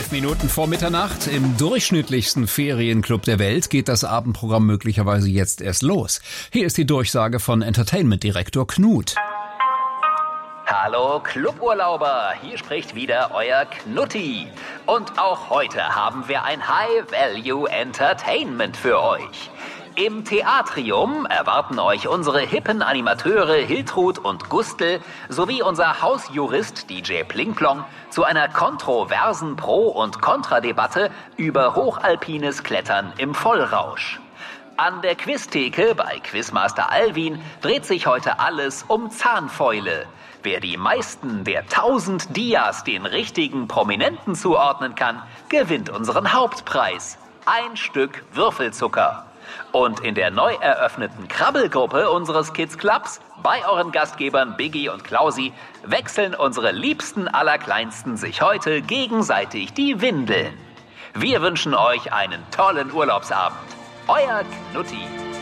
11 Minuten vor Mitternacht. Im durchschnittlichsten Ferienclub der Welt geht das Abendprogramm möglicherweise jetzt erst los. Hier ist die Durchsage von Entertainment-Direktor Knut. Hallo Cluburlauber, hier spricht wieder euer Knutti. Und auch heute haben wir ein High-Value-Entertainment für euch. Im Theatrium erwarten euch unsere hippen Animateure Hiltrud und Gustl sowie unser Hausjurist DJ Plingplong zu einer kontroversen Pro- und Kontradebatte über hochalpines Klettern im Vollrausch. An der Quiztheke bei Quizmaster Alwin dreht sich heute alles um Zahnfäule. Wer die meisten der 1000 Dias den richtigen Prominenten zuordnen kann, gewinnt unseren Hauptpreis. Ein Stück Würfelzucker. Und in der neu eröffneten Krabbelgruppe unseres Kids Clubs, bei euren Gastgebern Biggie und Klausi, wechseln unsere liebsten Allerkleinsten sich heute gegenseitig die Windeln. Wir wünschen euch einen tollen Urlaubsabend. Euer Knutti.